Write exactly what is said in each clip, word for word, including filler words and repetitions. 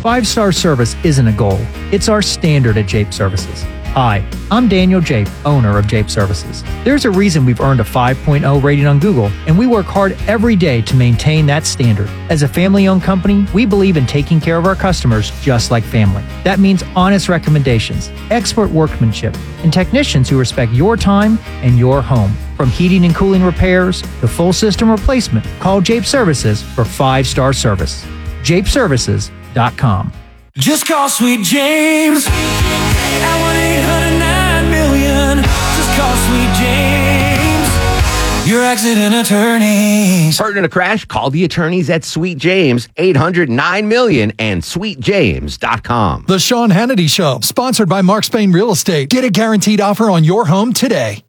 Five-star service isn't a goal. It's our standard at Jape Services. Hi, I'm Daniel Jape, owner of Jape Services. There's a reason we've earned a five point oh rating on Google, and we work hard every day to maintain that standard. As a family-owned company, we believe in taking care of our customers just like family. That means honest recommendations, expert workmanship, and technicians who respect your time and your home. From heating and cooling repairs to full system replacement, call Jape Services for five-star service. Jape Services dot com. Just call Sweet James at one eight hundred nine million. Just call Sweet James, your accident attorneys. Hurt in a crash? Call the attorneys at Sweet James, eight hundred nine million and sweet james dot com. The Sean Hannity Show, sponsored by Mark Spain Real Estate. Get a guaranteed offer on your home today.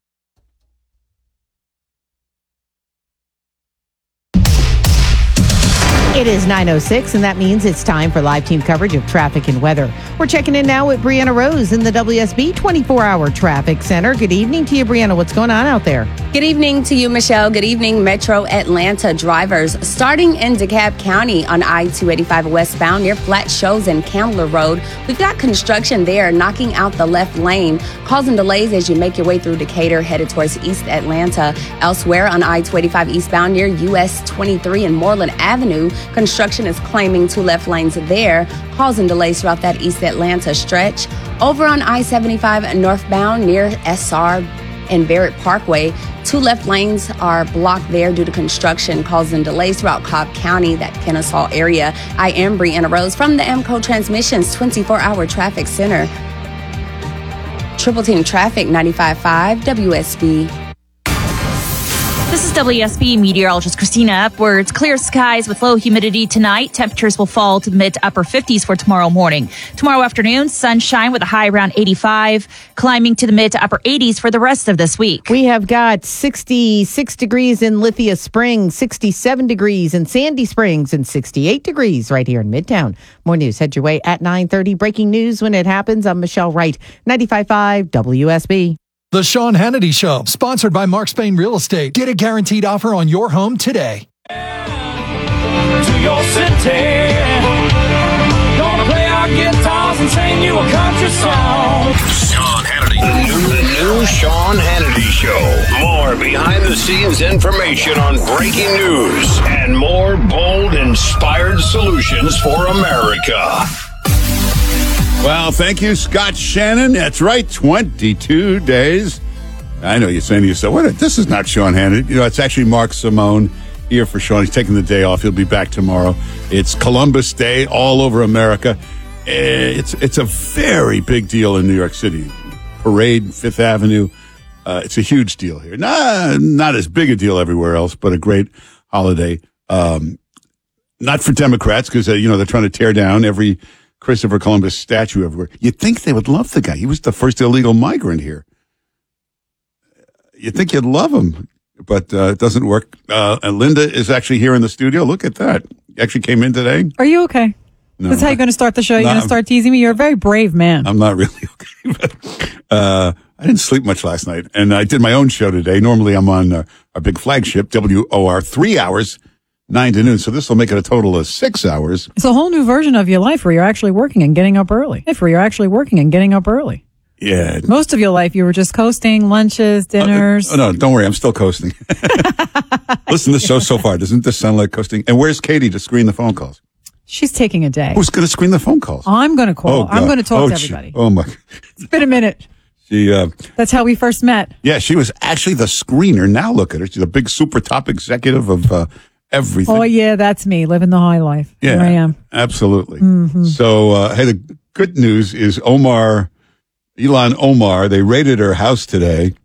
It is nine oh six, and that means it's time for live team coverage of traffic and weather. We're checking in now with Brianna Rose in the W S B twenty-four hour Traffic Center. Good evening to you, Brianna. What's going on out there? Good evening to you, Michelle. Good evening, Metro Atlanta drivers. Starting in DeKalb County on I two eighty-five westbound near Flat Shoals and Candler Road, we've got construction there knocking out the left lane, causing delays as you make your way through Decatur headed towards East Atlanta. Elsewhere on I two eighty-five eastbound near U S twenty-three and Moreland Avenue, construction is claiming two left lanes there, causing delays throughout that East Atlanta stretch. Over on I seventy-five northbound near S R and Barrett Parkway, two left lanes are blocked there due to construction, causing delays throughout Cobb County, that Kennesaw area. I am Brianna Rose from the Amco Transmissions twenty-four hour Traffic Center. Triple Team Traffic, ninety-five point five W S B. This is W S B meteorologist Christina Upwards. Clear skies with low humidity tonight. Temperatures will fall to the mid to upper fifties for tomorrow morning. Tomorrow afternoon, sunshine with a high around eighty-five, climbing to the mid to upper eighties for the rest of this week. We have got sixty-six degrees in Lithia Springs, sixty-seven degrees in Sandy Springs, and sixty-eight degrees right here in Midtown. More news head your way at nine thirty. Breaking news when it happens. I'm Michelle Wright, ninety-five point five W S B. The Sean Hannity Show, sponsored by Mark Spain Real Estate. Get a guaranteed offer on your home today. To your city, gonna play our guitars and sing you a country song. Sean Hannity, the new, the new Sean Hannity Show. More behind-the-scenes information on breaking news and more bold, inspired solutions for America. Well, thank you, Scott Shannon. That's right, twenty-two days. I know you're saying to yourself, what? This is not Sean Hannity. You know, it's actually Mark Simone here for Sean. He's taking the day off. He'll be back tomorrow. It's Columbus Day all over America. It's it's a very big deal in New York City. Parade, Fifth Avenue. Uh, it's a huge deal here. Not, not as big a deal everywhere else, but a great holiday. Um, not for Democrats, because, uh, you know, they're trying to tear down every Christopher Columbus statue everywhere. You'd think they would love the guy. He was the first illegal migrant here. You'd think you'd love him, but uh, it doesn't work. Uh, and Linda is actually here in the studio. Look at that. Actually came in today. Are you okay? No, That's how you're going to start the show? You're going to start teasing me? You're a very brave man. I'm not really okay. But, uh, I didn't sleep much last night, and I did my own show today. Normally I'm on uh, our big flagship, W O R, three hours. Nine to noon, so this will make it a total of six hours. It's a whole new version of your life where you're actually working and getting up early. Where you're actually working and getting up early. Yeah. Most of your life, you were just coasting, lunches, dinners. Uh, oh, no, don't worry. I'm still coasting. Listen to the show so far. Doesn't this sound like coasting? And where's Katie to screen the phone calls? She's taking a day. Who's going to screen the phone calls? I'm going to call. Oh, I'm going to talk oh, to everybody. Gee. Oh, my. It's been a minute. She, uh, That's how we first met. Yeah, she was actually the screener. Now look at her. She's a big super top executive of uh, everything. Oh, yeah, that's me, living the high life. Yeah, Here I am. Absolutely. Mm-hmm. So, uh, hey, the good news is Omar, Ilhan Omar, they raided her house today.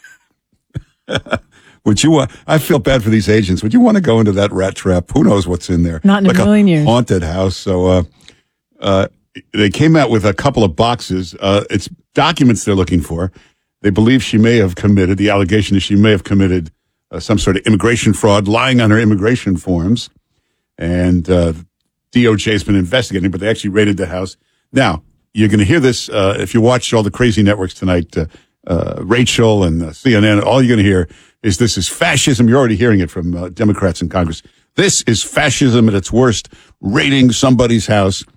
Would you want, I feel bad for these agents. Would you want to go into that rat trap? Who knows what's in there? Not in like a million a years. Haunted house. So, uh, uh, they came out with a couple of boxes. Uh, it's documents they're looking for. They believe she may have committed, the allegation is she may have committed uh, some sort of immigration fraud, lying on her immigration forms. And uh, D O J has been investigating, but they actually raided the house. Now, you're going to hear this uh, if you watch all the crazy networks tonight, uh, uh, Rachel and uh, C N N, all you're going to hear is this is fascism. You're already hearing it from uh, Democrats in Congress. This is fascism at its worst, raiding somebody's house.